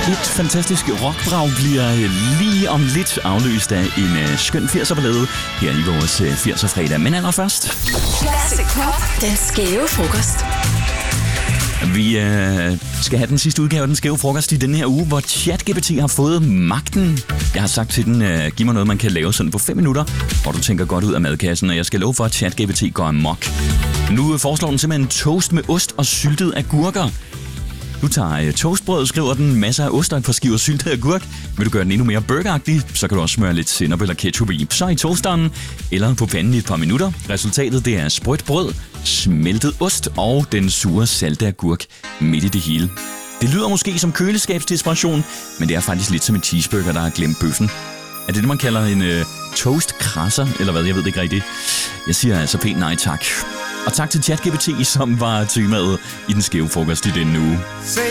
Et fantastisk rockbrag bliver lige om lidt afløst af en skøn 80'er-ballade her i vores 80'er-fredag. Men allerførst... Classic Pop. Den skæve frokost. Vi skal have den sidste udgave af den skæve frokost i den her uge, hvor ChatGPT har fået magten. Jeg har sagt til den, giv mig noget, man kan lave sådan på 5 minutter, hvor du tænker godt ud af madkassen, og jeg skal love for, at ChatGPT går amok. Nu foreslår den simpelthen toast med ost og syltede agurker. Du tager toastbrød, skriver den masser af ost og et par skiver syltet agurk. Vil du gøre den endnu mere burgeragtig, så kan du også smøre lidt sennep eller ketchup i. Så i toasteren eller på panden i et par minutter. Resultatet det er sprødt brød, smeltet ost og den sure salte agurk midt i det hele. Det lyder måske som køleskabsdesperation, men det er faktisk lidt som en cheeseburger, der har glemt bøffen. Er det man kalder en toastkrasser, eller hvad? Jeg ved det ikke rigtigt. Jeg siger altså pænt nej tak. Og tak til ChatGPT, som var temaet i den skæve frokost i denne uge.